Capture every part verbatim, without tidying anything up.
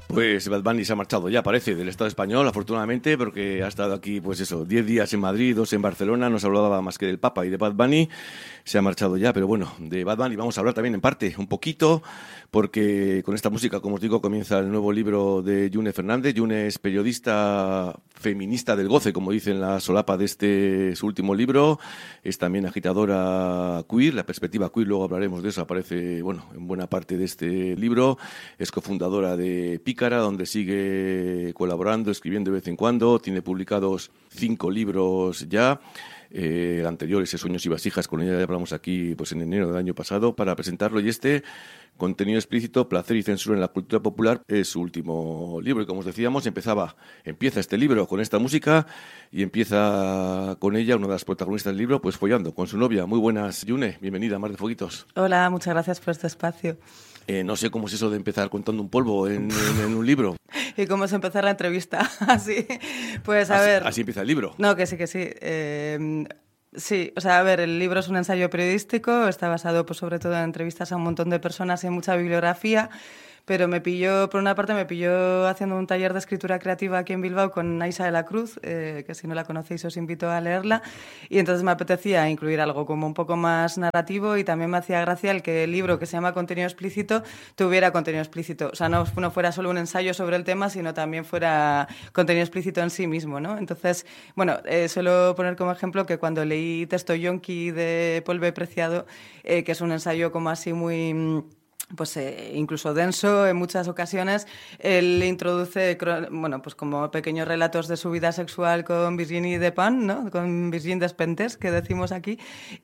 Pues Bad Bunny se ha marchado ya, parece, del Estado español, afortunadamente, porque ha estado aquí, pues eso, diez días en Madrid, dos en Barcelona, no se hablaba más que del Papa y de Bad Bunny, se ha marchado ya, pero bueno, de Bad Bunny vamos a hablar también en parte, un poquito, porque con esta música, como os digo, comienza el nuevo libro de Yune Fernández. Yune es periodista feminista del goce, como dice en la solapa de este su último libro, es también agitadora queer, la perspectiva queer, luego hablaremos de eso, aparece, bueno, en buena parte de este libro, es cofundadora de Pícara, donde sigue colaborando, escribiendo de vez en cuando, tiene publicados cinco libros ya. Eh, el anterior, ese Sueños y Vasijas, con ella ya hablamos aquí pues en enero del año pasado para presentarlo, y este, Contenido explícito, placer y censura en la cultura popular, es su último libro. Y como os decíamos, empezaba, empieza este libro con esta música y empieza con ella, una de las protagonistas del libro, pues follando con su novia. Muy buenas, Yune, bienvenida a Mar de Fueguitos. Hola, muchas gracias por este espacio. Eh, no sé cómo es eso de empezar contando un polvo en, en, en un libro. ¿Y cómo es empezar la entrevista? Así, pues a así, ver... Así empieza el libro. No, que sí, que sí. Eh, sí, o sea, a ver, el libro es un ensayo periodístico, está basado pues sobre todo en entrevistas a un montón de personas y en mucha bibliografía, pero me pilló, por una parte me pilló haciendo un taller de escritura creativa aquí en Bilbao con Aisa de la Cruz, eh, que si no la conocéis os invito a leerla, y entonces me apetecía incluir algo como un poco más narrativo, y también me hacía gracia el que el libro, que se llama Contenido explícito, tuviera contenido explícito, o sea, no, no fuera solo un ensayo sobre el tema, sino también fuera contenido explícito en sí mismo, ¿no? Entonces, bueno, eh, suelo poner como ejemplo que cuando leí Texto Yonki de Polve Preciado, eh, que es un ensayo como así muy... pues eh, incluso denso en muchas ocasiones, él introduce, bueno, pues como pequeños relatos de su vida sexual con Virginie Despentes, ¿no? Con Virginie Despentes, que decimos aquí,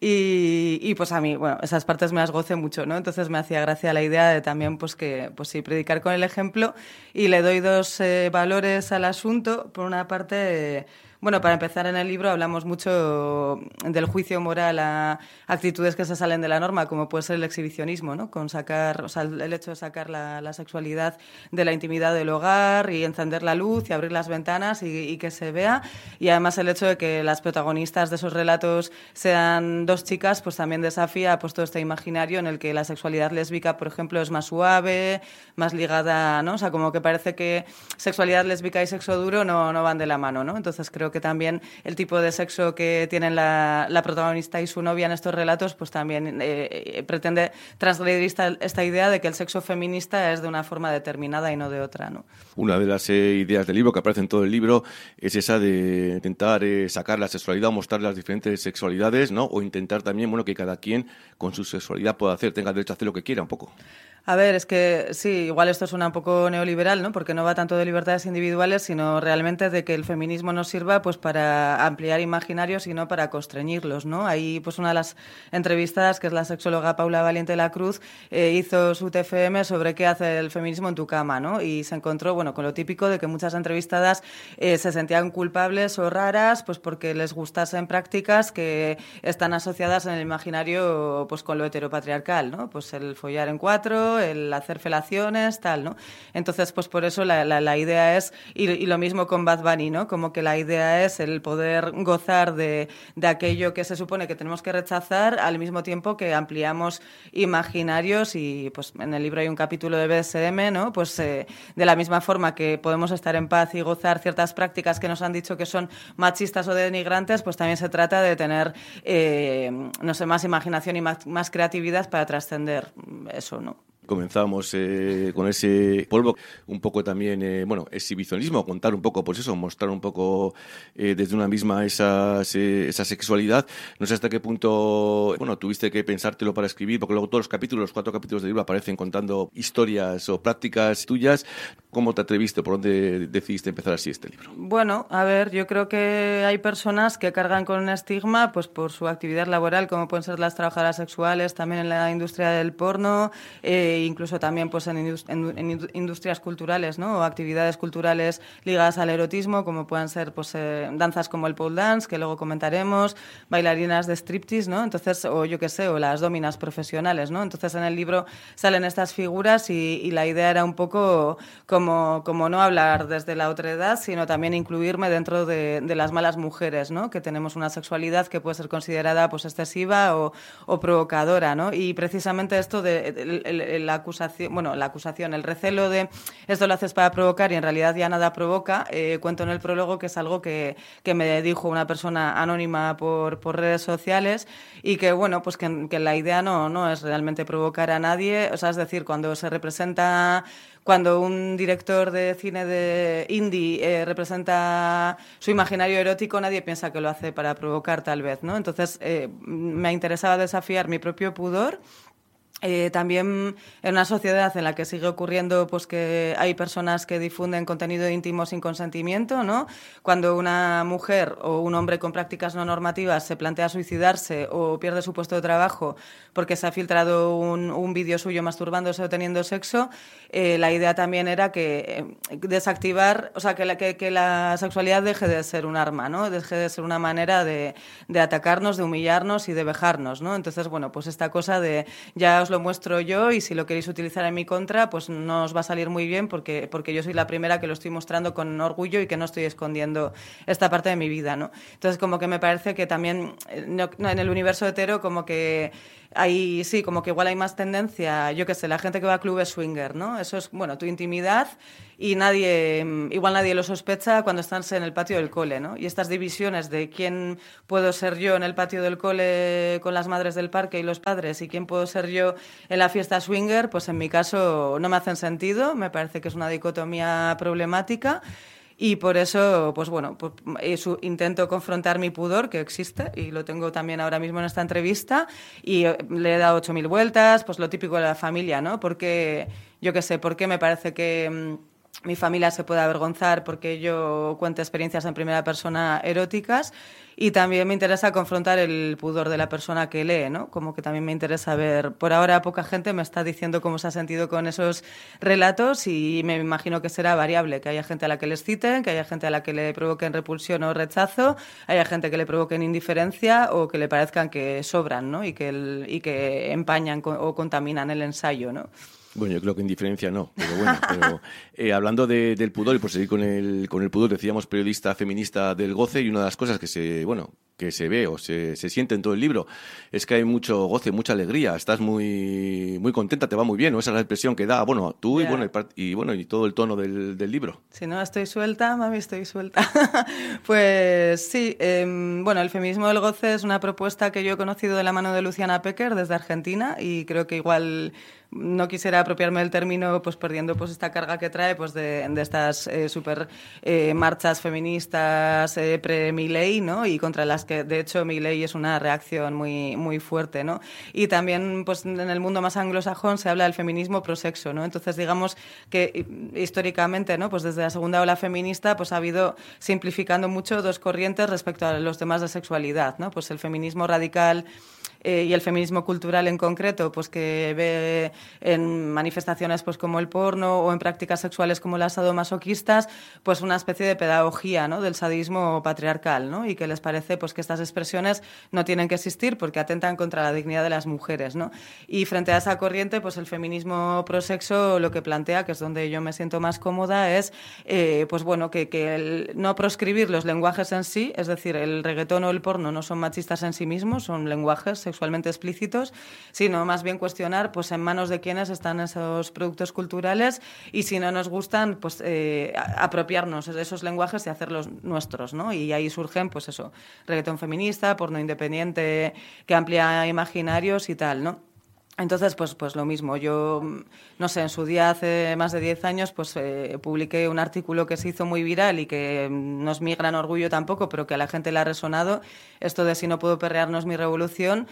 y, y pues a mí, bueno, esas partes me las gocé mucho, ¿no? Entonces me hacía gracia la idea de también, pues que, pues sí, predicar con el ejemplo, y le doy dos eh, valores al asunto. Por una parte... Eh, Bueno, para empezar, en el libro hablamos mucho del juicio moral a actitudes que se salen de la norma, como puede ser el exhibicionismo, ¿no? Con sacar, o sea, el hecho de sacar la, la sexualidad de la intimidad del hogar y encender la luz y abrir las ventanas y, y que se vea. Y además el hecho de que las protagonistas de esos relatos sean dos chicas, pues también desafía pues todo este imaginario en el que la sexualidad lésbica, por ejemplo, es más suave, más ligada, ¿no? O sea, como que parece que sexualidad lésbica y sexo duro no, no van de la mano, ¿no? Entonces creo que también el tipo de sexo que tienen la, la protagonista y su novia en estos relatos, pues también eh, pretende transgredir esta, esta idea de que el sexo feminista es de una forma determinada y no de otra, ¿no? Una de las eh, ideas del libro, que aparece en todo el libro, es esa de intentar eh, sacar la sexualidad o mostrar las diferentes sexualidades, ¿no? O intentar también, bueno, que cada quien con su sexualidad pueda hacer, tenga derecho a hacer lo que quiera un poco. A ver, es que sí, igual esto suena un poco neoliberal, ¿no? Porque no va tanto de libertades individuales, sino realmente de que el feminismo nos sirva pues para ampliar imaginarios y no para constreñirlos, ¿no? Ahí pues una de las entrevistadas, que es la sexóloga Paula Valiente de la Cruz, eh, hizo su T F M sobre qué hace el feminismo en tu cama, ¿no? Y se encontró, bueno, con lo típico de que muchas entrevistadas eh, se sentían culpables o raras pues porque les gustasen prácticas que están asociadas en el imaginario pues con lo heteropatriarcal, ¿no? Pues el follar en cuatro, el hacer felaciones, tal, ¿no? Entonces, pues por eso la, la, la idea es, y, y lo mismo con Bad Bunny, ¿no? Como que la idea es el poder gozar de, de aquello que se supone que tenemos que rechazar, al mismo tiempo que ampliamos imaginarios. Y pues en el libro hay un capítulo de B D S M, ¿no? Pues eh, de la misma forma que podemos estar en paz y gozar ciertas prácticas que nos han dicho que son machistas o denigrantes, pues también se trata de tener, eh, no sé, más imaginación y más, más creatividad para trascender eso, ¿no? Comenzamos eh, con ese polvo, un poco también, eh, bueno, exhibicionismo, contar un poco, pues eso, mostrar un poco eh, desde una misma esa, esa sexualidad. No sé hasta qué punto, bueno, tuviste que pensártelo para escribir, porque luego todos los capítulos, los cuatro capítulos del libro aparecen contando historias o prácticas tuyas. ¿Cómo te atreviste? ¿Por dónde decidiste empezar así este libro? Bueno, a ver, yo creo que hay personas que cargan con un estigma pues por su actividad laboral, como pueden ser las trabajadoras sexuales, también en la industria del porno, eh, incluso también pues en, indust- en, en industrias culturales, ¿no? O actividades culturales ligadas al erotismo, como puedan ser pues eh, danzas como el pole dance, que luego comentaremos, bailarinas de striptease, ¿no? Entonces, o yo qué sé, o las dominas profesionales, ¿no? Entonces en el libro salen estas figuras y, y la idea era un poco como como, como no hablar desde la otredad, sino también incluirme dentro de, de las malas mujeres, ¿no? Que tenemos una sexualidad que puede ser considerada pues excesiva o, o provocadora, ¿no? Y precisamente esto de el, el, la acusación, bueno, la acusación, el recelo de esto lo haces para provocar y en realidad ya nada provoca, eh, cuento en el prólogo que es algo que, que me dijo una persona anónima por, por redes sociales y que, bueno, pues que, que la idea no, no es realmente provocar a nadie, o sea, es decir, cuando se representa, cuando un director de cine de indie eh, representa su imaginario erótico, nadie piensa que lo hace para provocar, tal vez, ¿no? Entonces, eh, me interesaba desafiar mi propio pudor. Eh, también en una sociedad en la que sigue ocurriendo pues que hay personas que difunden contenido íntimo sin consentimiento, ¿no? Cuando una mujer o un hombre con prácticas no normativas se plantea suicidarse o pierde su puesto de trabajo porque se ha filtrado un, un vídeo suyo masturbándose o teniendo sexo, eh, la idea también era que eh, desactivar, o sea, que la, que, que la sexualidad deje de ser un arma, ¿no? Deje de ser una manera de, de atacarnos, de humillarnos y de vejarnos, ¿no? Entonces, bueno, pues esta cosa de ya os lo muestro yo y si lo queréis utilizar en mi contra, pues no os va a salir muy bien porque, porque yo soy la primera que lo estoy mostrando con orgullo y que no estoy escondiendo esta parte de mi vida, ¿no? Entonces, como que me parece que también no, no, en el universo hetero como que hay, sí, como que igual hay más tendencia, yo qué sé, la gente que va a clubes swinger, ¿no? Eso es, bueno, tu intimidad y nadie, igual nadie lo sospecha cuando estás en el patio del cole, ¿no? Y estas divisiones de quién puedo ser yo en el patio del cole con las madres del parque y los padres y quién puedo ser yo en la fiesta swinger, pues en mi caso no me hacen sentido, me parece que es una dicotomía problemática. Y por eso, pues bueno, pues eso, intento confrontar mi pudor, que existe, y lo tengo también ahora mismo en esta entrevista, y le he dado ocho mil vueltas, pues lo típico de la familia, ¿no? Porque, yo qué sé, porque me parece que mmm, mi familia se puede avergonzar porque yo cuento experiencias en primera persona eróticas, y también me interesa confrontar el pudor de la persona que lee, ¿no? Como que también me interesa ver... Por ahora poca gente me está diciendo cómo se ha sentido con esos relatos y me imagino que será variable, que haya gente a la que les citen, que haya gente a la que le provoquen repulsión o rechazo, haya gente que le provoquen indiferencia o que le parezcan que sobran, ¿no? Y que, el, y que empañan o contaminan el ensayo, ¿no? Bueno, yo creo que indiferencia no, pero bueno, pero eh, hablando de, del pudor y por seguir con el, con el pudor, decíamos periodista feminista del goce y una de las cosas que se, bueno, que se ve o se, se siente en todo el libro es que hay mucho goce, mucha alegría, estás muy muy contenta, te va muy bien, ¿no? Esa es la expresión que da, bueno, tú yeah. y bueno y, y bueno y todo el tono del, del libro. Si no estoy suelta, mami, estoy suelta. Pues sí, eh, bueno, el feminismo del goce es una propuesta que yo he conocido de la mano de Luciana Pecker desde Argentina y creo que igual no quisiera apropiarme del término pues perdiendo pues esta carga que trae pues de, de estas eh, super eh, marchas feministas eh, pre-Milei, ¿no? Y contra las que de hecho Milei es una reacción muy muy fuerte, ¿no? Y también pues en el mundo más anglosajón se habla del feminismo prosexo, ¿no? Entonces digamos que históricamente, ¿no? Pues desde la segunda ola feminista pues ha habido, simplificando mucho, dos corrientes respecto a los temas de sexualidad, ¿no? Pues el feminismo radical Eh, y el feminismo cultural en concreto, pues que ve en manifestaciones pues como el porno o en prácticas sexuales como las sadomasoquistas, pues una especie de pedagogía, ¿no? Del sadismo patriarcal, ¿no? Y que les parece pues que estas expresiones no tienen que existir porque atentan contra la dignidad de las mujeres, ¿no? Y frente a esa corriente, pues el feminismo prosexo lo que plantea, que es donde yo me siento más cómoda, es eh, pues bueno, que, que el, no proscribir los lenguajes en sí, es decir, el reggaetón o el porno no son machistas en sí mismos, son lenguajes sexualmente explícitos, sino más bien cuestionar pues en manos de quiénes están esos productos culturales y si no nos gustan, pues eh, apropiarnos de esos lenguajes y hacerlos nuestros, ¿no? Y ahí surgen, pues eso, reggaetón feminista, porno independiente, que amplía imaginarios y tal, ¿no? Entonces, pues, pues lo mismo. Yo, no sé, en su día, hace más de diez años, pues eh, publiqué un artículo que se hizo muy viral y que no es mi gran orgullo tampoco, pero que a la gente le ha resonado, esto de si no puedo perrear no es mi revolución.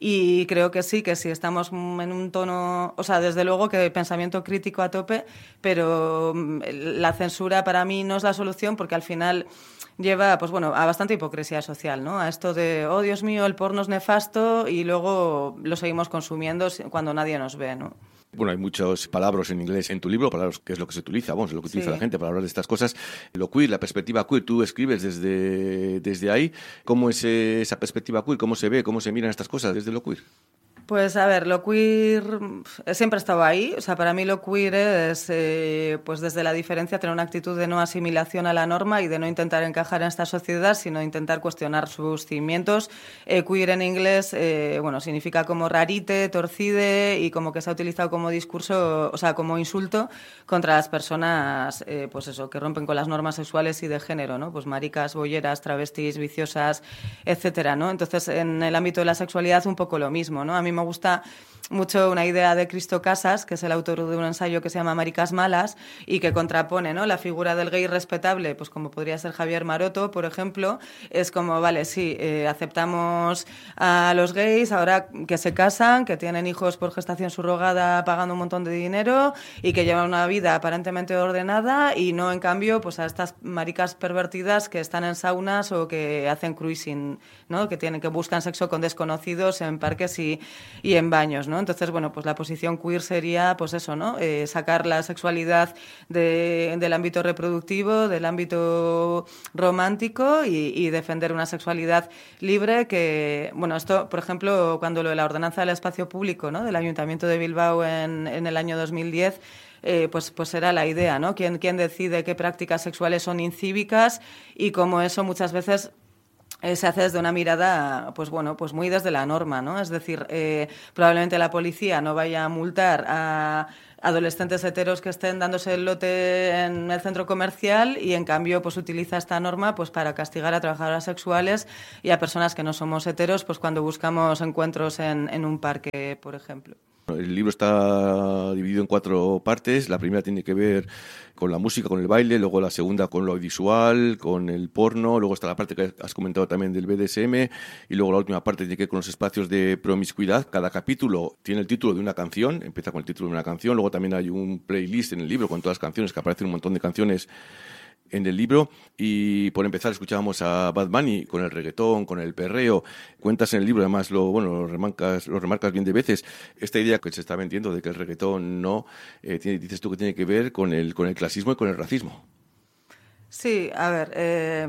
Y creo que sí, que sí, estamos en un tono, o sea, desde luego que pensamiento crítico a tope, pero la censura para mí no es la solución porque al final lleva, pues bueno, a bastante hipocresía social, ¿no? A esto de, oh, Dios mío, el porno es nefasto y luego lo seguimos consumiendo cuando nadie nos ve, ¿no? Bueno, hay muchas palabras en inglés en tu libro, palabras que es lo que se utiliza, bueno, es lo que utiliza sí. la gente para hablar de estas cosas. Lo queer, la perspectiva queer, tú escribes desde, desde ahí. ¿Cómo es esa perspectiva queer? ¿Cómo se ve? ¿Cómo se miran estas cosas desde lo queer? Pues a ver, lo queer siempre ha estado ahí. O sea, para mí lo queer es, eh, pues desde la diferencia, tener una actitud de no asimilación a la norma y de no intentar encajar en esta sociedad, sino intentar cuestionar sus cimientos. Eh, queer en inglés, eh, bueno, significa como rarite, torcide, y como que se ha utilizado como discurso, o sea, como insulto contra las personas, eh, pues eso, que rompen con las normas sexuales y de género, ¿no? Pues maricas, bolleras, travestis, viciosas, etcétera, ¿no? Entonces, en el ámbito de la sexualidad, un poco lo mismo, ¿no? A mí me gusta mucho una idea de Cristo Casas, que es el autor de un ensayo que se llama Maricas Malas, y que contrapone, ¿no?, la figura del gay respetable, pues como podría ser Javier Maroto, por ejemplo. Es como, vale, sí, eh, aceptamos a los gays ahora que se casan, que tienen hijos por gestación subrogada pagando un montón de dinero y que llevan una vida aparentemente ordenada, y no, en cambio, pues a estas maricas pervertidas que están en saunas o que hacen cruising, ¿no?, que tienen que buscan sexo con desconocidos en parques y, y en baños, ¿no? Entonces, bueno, pues la posición queer sería, pues eso, ¿no? Eh, sacar la sexualidad de, del ámbito reproductivo, del ámbito romántico, y, y defender una sexualidad libre que, bueno, esto, por ejemplo, cuando lo de la ordenanza del espacio público, ¿no?, del Ayuntamiento de Bilbao en, en el año dos mil diez, Eh, pues, pues era la idea, ¿no? ¿Quién, quién decide qué prácticas sexuales son incívicas? Y cómo eso muchas veces Eh, se hace desde una mirada, pues bueno, pues muy desde la norma, ¿no? Es decir, eh, probablemente la policía no vaya a multar a adolescentes heteros que estén dándose el lote en el centro comercial, y en cambio pues utiliza esta norma pues para castigar a trabajadoras sexuales y a personas que no somos heteros, pues cuando buscamos encuentros en, en un parque, por ejemplo. El libro está dividido en cuatro partes. La primera tiene que ver con la música, con el baile, luego la segunda con lo audiovisual, con el porno, luego está la parte que has comentado también del B D S M, y luego la última parte tiene que ver con los espacios de promiscuidad. Cada capítulo tiene el título de una canción, empieza con el título de una canción, luego también hay un playlist en el libro con todas las canciones, que aparecen un montón de canciones en el libro. Y por empezar escuchábamos a Bad Bunny con el reggaetón, con el perreo. Cuentas en el libro, además lo bueno lo remarcas, lo remarcas bien de veces, esta idea que se está vendiendo de que el reggaetón no, eh, tiene, dices tú que tiene que ver con el, con el clasismo y con el racismo. Sí, a ver... Eh...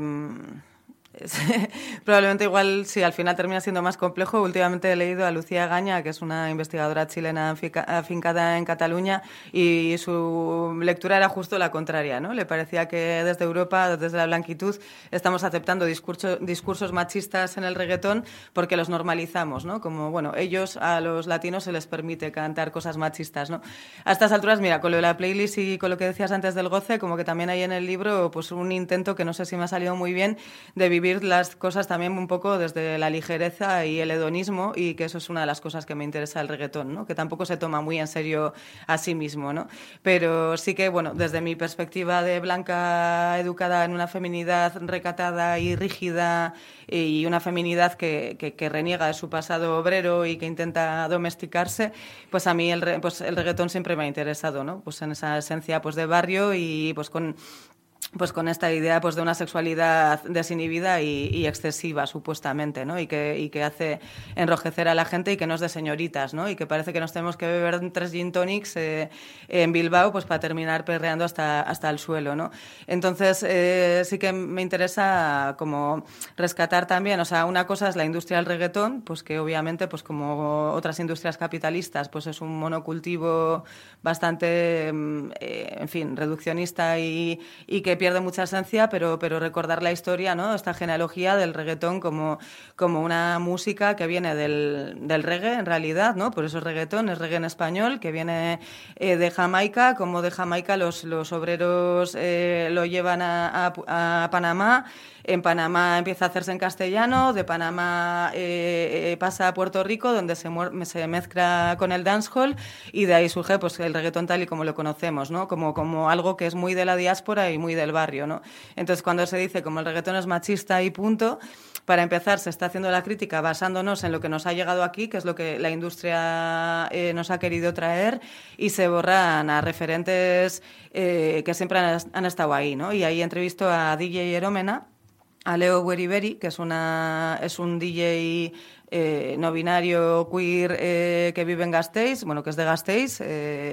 Probablemente igual sí, al final termina siendo más complejo. Últimamente he leído a Lucía Gaña, que es una investigadora chilena afincada en Cataluña, y su lectura era justo la contraria, ¿no? Le parecía que desde Europa, desde la blanquitud, estamos aceptando discurso, discursos machistas en el reggaetón porque los normalizamos, ¿no? Como, bueno, ellos, a los latinos se les permite cantar cosas machistas, ¿no? A estas alturas, mira, con lo de la playlist y con lo que decías antes del goce, como que también hay en el libro pues un intento que no sé si me ha salido muy bien de vivir las cosas también un poco desde la ligereza y el hedonismo, y que eso es una de las cosas que me interesa del reggaetón, ¿no? Que tampoco se toma muy en serio a sí mismo, ¿no? Pero sí que, bueno, desde mi perspectiva de blanca educada en una feminidad recatada y rígida, y una feminidad que, que, que reniega de su pasado obrero y que intenta domesticarse, pues a mí el, re, pues el reggaetón siempre me ha interesado, ¿no? Pues en esa esencia pues de barrio, y pues con pues con esta idea pues de una sexualidad desinhibida y, y excesiva, supuestamente, ¿no? Y que, y que hace enrojecer a la gente, y que no es de señoritas, ¿no? Y que parece que nos tenemos que beber tres gin tonics eh, en Bilbao pues para terminar perreando hasta, hasta el suelo, ¿no? Entonces, eh, sí que me interesa como rescatar también, o sea, una cosa es la industria del reggaetón, pues que obviamente, pues como otras industrias capitalistas, pues es un monocultivo bastante, eh, en fin, reduccionista y, y que pierde mucha esencia, pero, pero recordar la historia, ¿no? Esta genealogía del reggaetón como, como una música que viene del, del reggae, en realidad, ¿no? Por eso es reggaetón, es reggae en español, que viene eh, de Jamaica, como de Jamaica los, los obreros eh, lo llevan a, a, a Panamá. En Panamá empieza a hacerse en castellano, de Panamá eh, eh, pasa a Puerto Rico, donde se, se mezcla con el dancehall, y de ahí surge pues el reggaetón tal y como lo conocemos, ¿no? Como, como algo que es muy de la diáspora y muy del barrio, ¿no? Entonces, cuando se dice como el reggaetón es machista y punto, para empezar se está haciendo la crítica basándonos en lo que nos ha llegado aquí, que es lo que la industria eh, nos ha querido traer, y se borran a referentes eh, que siempre han, han estado ahí, ¿no? Y ahí entrevisto a D J Eromena, a Leo Weriberi, que es una es un D J eh, no binario queer eh, que vive en Gasteiz, bueno, que es de Gasteiz, eh,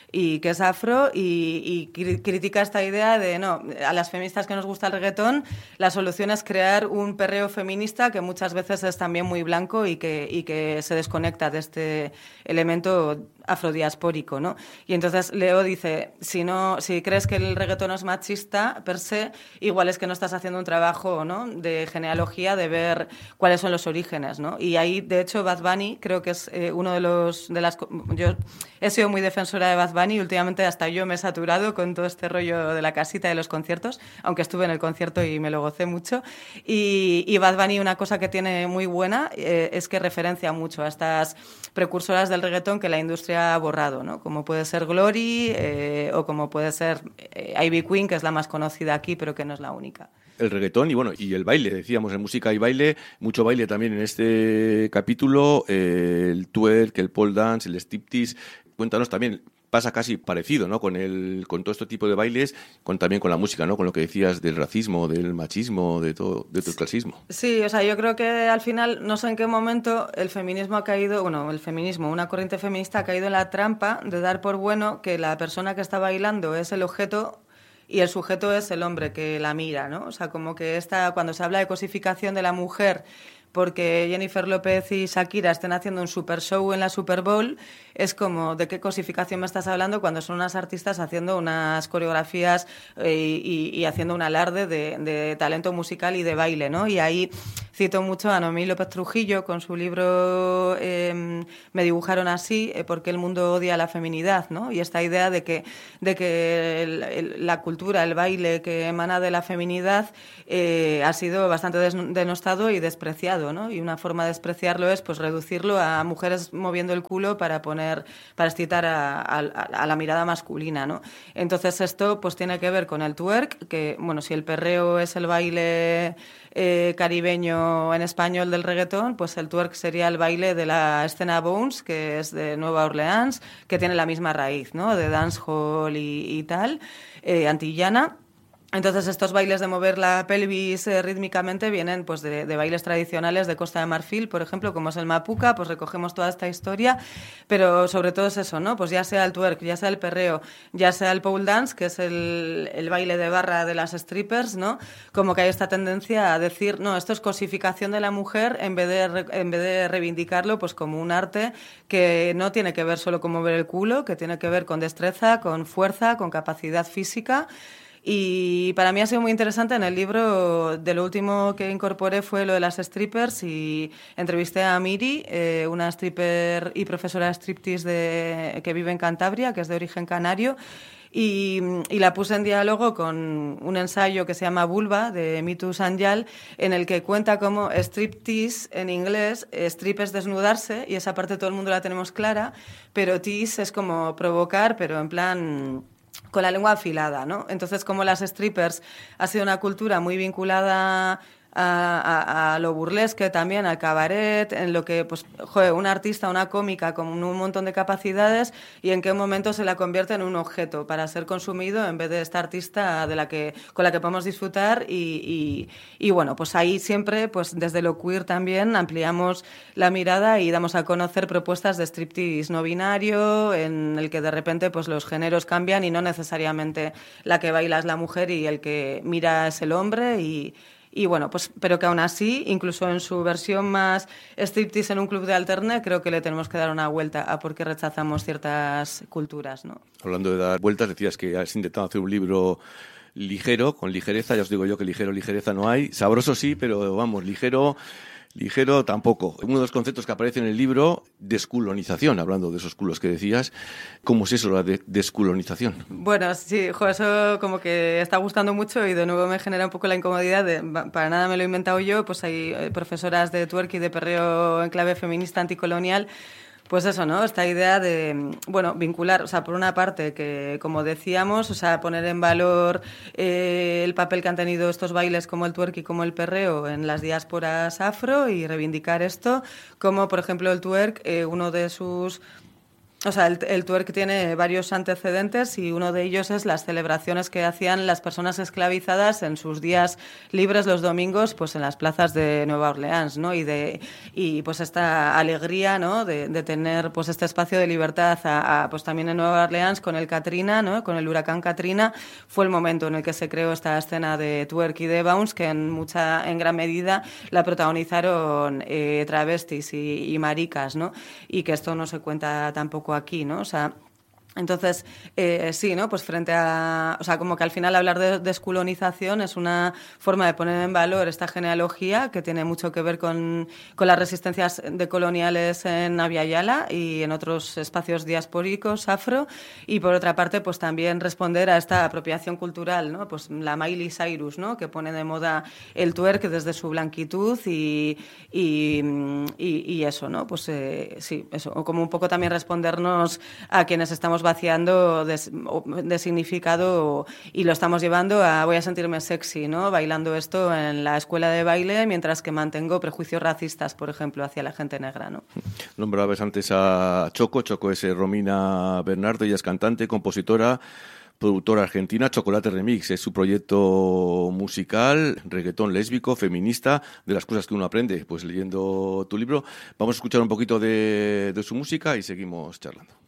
y que es afro, y, y cri- critica esta idea de, no, a las feministas que nos gusta el reggaetón, la solución es crear un perreo feminista que muchas veces es también muy blanco y que, y que se desconecta de este elemento afrodiaspórico, ¿no? Y entonces Leo dice, si no, si crees que el reggaetón es machista per se, igual es que no estás haciendo un trabajo, ¿no?, de genealogía, de ver cuáles son los orígenes, ¿no? Y ahí, de hecho, Bad Bunny creo que es eh, uno de los de las yo he sido muy defensora de Bad Bunny y últimamente hasta yo me he saturado con todo este rollo de la casita de los conciertos, aunque estuve en el concierto y me lo gocé mucho. Y, y Bad Bunny, una cosa que tiene muy buena eh, es que referencia mucho a estas precursoras del reggaetón que la industria ha borrado, ¿no? Como puede ser Glory eh, o como puede ser eh, Ivy Queen, que es la más conocida aquí, pero que no es la única. El reggaetón y bueno, y el baile, decíamos, en música y baile, mucho baile también en este capítulo, eh, el twerk, el pole dance, el striptease. Cuéntanos también, pasa casi parecido, ¿no?, con el con todo este tipo de bailes, con también con la música, ¿no?, con lo que decías del racismo, del machismo, de todo, de todo el clasismo. Sí, o sea, yo creo que al final, no sé en qué momento el feminismo ha caído, bueno, el feminismo, una corriente feminista ha caído en la trampa de dar por bueno que la persona que está bailando es el objeto y el sujeto es el hombre que la mira, ¿no? O sea, como que esta, cuando se habla de cosificación de la mujer porque Jennifer López y Shakira estén haciendo un super show en la Super Bowl, es como, ¿de qué cosificación me estás hablando cuando son unas artistas haciendo unas coreografías eh, y, y haciendo un alarde de, de talento musical y de baile, ¿no? Y ahí cito mucho a Noemí López Trujillo con su libro eh, Me dibujaron así, eh, porque el mundo odia la feminidad, ¿no? Y esta idea de que, de que el, el, la cultura, el baile que emana de la feminidad eh, ha sido bastante des, denostado y despreciado, ¿no? Y una forma de despreciarlo es pues reducirlo a mujeres moviendo el culo para poner, para excitar a, a, a la mirada masculina, ¿no? Entonces esto pues tiene que ver con el twerk, que bueno, si el perreo es el baile eh, caribeño en español del reggaetón, pues el twerk sería el baile de la escena Bones, que es de Nueva Orleans, que tiene la misma raíz, ¿no?, de dancehall y, y tal, eh, antillana. Entonces estos bailes de mover la pelvis eh, rítmicamente vienen pues de, de bailes tradicionales de Costa de Marfil, por ejemplo, como es el mapuca, pues recogemos toda esta historia, pero sobre todo es eso, ¿no? Pues ya sea el twerk, ya sea el perreo, ya sea el pole dance, que es el, el baile de barra de las strippers, ¿no? Como que hay esta tendencia a decir, no, esto es cosificación de la mujer en vez de, en vez de reivindicarlo pues como un arte que no tiene que ver solo con mover el culo, que tiene que ver con destreza, con fuerza, con capacidad física. Y para mí ha sido muy interesante. En el libro, de lo último que incorporé fue lo de las strippers y entrevisté a Miri, eh, una stripper y profesora de striptease de, que vive en Cantabria, que es de origen canario, y, y la puse en diálogo con un ensayo que se llama Vulva, de Mitu Sanjal, en el que cuenta cómo striptease en inglés, strip es desnudarse, y esa parte todo el mundo la tenemos clara, pero tease es como provocar, pero en plan con la lengua afilada, ¿no? Entonces, como las strippers ha sido una cultura muy vinculada a, a, a lo burlesque también, al cabaret, en lo que, pues, joder, una artista, una cómica con un montón de capacidades, y en qué momento se la convierte en un objeto para ser consumido en vez de esta artista de la que, con la que podemos disfrutar y, y, y bueno, pues ahí siempre, pues desde lo queer también ampliamos la mirada y damos a conocer propuestas de striptease no binario, en el que de repente pues los géneros cambian y no necesariamente la que baila es la mujer y el que mira es el hombre y Y bueno, pues, pero que aún así, incluso en su versión más striptease en un club de alterne, creo que le tenemos que dar una vuelta a por qué rechazamos ciertas culturas, ¿no? Hablando de dar vueltas, decías que has intentado hacer un libro ligero, con ligereza. Ya os digo yo que ligero, ligereza no hay. Sabroso sí, pero vamos, ligero... Ligero tampoco. Uno de los conceptos que aparece en el libro, desculonización, hablando de esos culos que decías. ¿Cómo es eso, la de desculonización? Bueno, sí, jo, eso como que está gustando mucho y de nuevo me genera un poco la incomodidad de, para nada me lo he inventado yo, pues hay profesoras de twerk y de perreo en clave feminista anticolonial. Pues eso, ¿no? Esta idea de, bueno, vincular, o sea, por una parte, que como decíamos, o sea, poner en valor eh, el papel que han tenido estos bailes como el twerk y como el perreo en las diásporas afro y reivindicar esto, como por ejemplo el twerk, eh, uno de sus O sea, el, el twerk tiene varios antecedentes y uno de ellos es las celebraciones que hacían las personas esclavizadas en sus días libres los domingos, pues en las plazas de Nueva Orleans, ¿no? Y de y pues esta alegría, ¿no? De, de tener pues este espacio de libertad, a, a, pues también en Nueva Orleans con el Katrina, ¿no? Con el huracán Katrina fue el momento en el que se creó esta escena de twerk y de bounce que en mucha, en gran medida la protagonizaron eh, travestis y, y maricas, ¿no? Y que esto no se cuenta tampoco aquí, ¿no? O sea, entonces, eh, sí, ¿no? Pues frente a... O sea, como que al final hablar de descolonización es una forma de poner en valor esta genealogía que tiene mucho que ver con, con las resistencias decoloniales en Navia Yala y en otros espacios diaspóricos afro. Y por otra parte, pues también responder a esta apropiación cultural, ¿no? Pues la Miley Cyrus, ¿no? Que pone de moda el twerk desde su blanquitud y, y, y, y eso, ¿no? Pues eh, sí, eso. O como un poco también respondernos a quienes estamos vaciando de, de significado y lo estamos llevando a voy a sentirme sexy, ¿no? Bailando esto en la escuela de baile mientras que mantengo prejuicios racistas, por ejemplo, hacia la gente negra, ¿no? Nombrabas antes a Choco. Choco es Romina Bernardo, ella es cantante, compositora, productora argentina. Chocolate Remix es su proyecto musical, reggaetón lésbico, feminista, de las cosas que uno aprende pues leyendo tu libro. Vamos a escuchar un poquito de, de su música y seguimos charlando.